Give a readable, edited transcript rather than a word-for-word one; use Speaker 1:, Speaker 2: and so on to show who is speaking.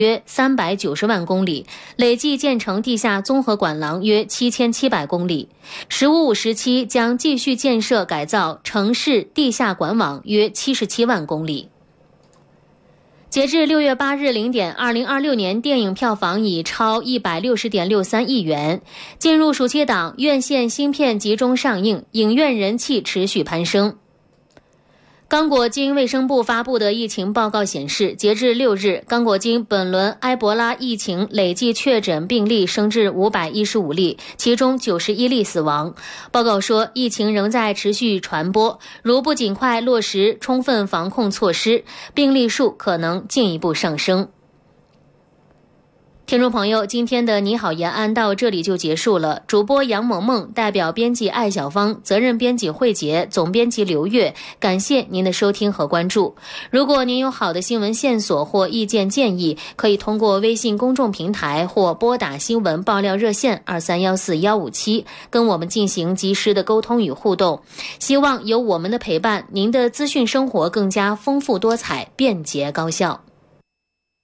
Speaker 1: 约390万公里，累计建成地下综合管廊约7700公里。“15+5”时期将继续建设改造城市地下管网约77万公里。截至6月8日0点，2026年电影票房已超160.63亿元。进入暑期档，院线新片集中上映，影院人气持续攀升。刚果金卫生部发布的疫情报告显示，截至6日，刚果金本轮埃博拉疫情累计确诊病例升至515例，其中91例死亡。报告说，疫情仍在持续传播，如不尽快落实充分防控措施，病例数可能进一步上升。听众朋友，今天的你好延安到这里就结束了。主播杨萌萌代表编辑艾小芳，责任编辑慧杰，总编辑刘月，感谢您的收听和关注。如果您有好的新闻线索或意见建议，可以通过微信公众平台或拨打新闻爆料热线2314-157跟我们进行及时的沟通与互动。希望有我们的陪伴，您的资讯生活更加丰富多彩、便捷高效。